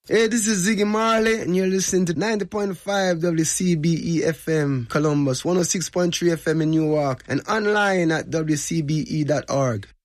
Hey, this is Ziggy Marley, and you're listening to 90.5 WCBE FM Columbus, 106.3 FM in Newark, and online at WCBE.org.